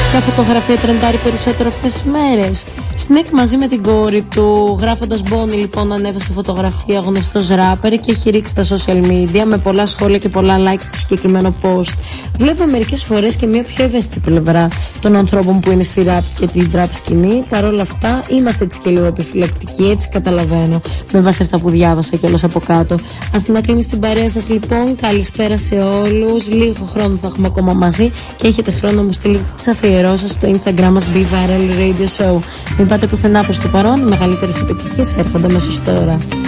Ποια φωτογραφία τρεντάρει περισσότερο αυτές τις μέρες? Σνικ μαζί με την κόρη του, γράφοντας Bonnie, λοιπόν, ανέβασε φωτογραφία γνωστός ράπερ και έχει ρίξει στα social media με πολλά σχόλια και πολλά likes στο συγκεκριμένο post. Βλέπουμε μερικές φορές και μια πιο ευαίσθητη πλευρά των ανθρώπων που είναι στη rap και την trap σκηνή. Παρ' όλα αυτά, είμαστε έτσι και λίγο επιφυλακτικοί, έτσι καταλαβαίνω, με βάση αυτά που διάβασα κιόλας από κάτω. Αθηνά κλείνει στην παρέα σας, λοιπόν. Καλησπέρα σε όλους. Λίγο χρόνο θα έχουμε ακόμα μαζί και έχετε χρόνο να μου στείλετε τις αφιερώσεις στο Instagram μας Be Viral Radio Show. Μην πάτε πουθενά προς το παρόν, οι μεγαλύτερες επιτυχίες έρχονται μέσα τώρα.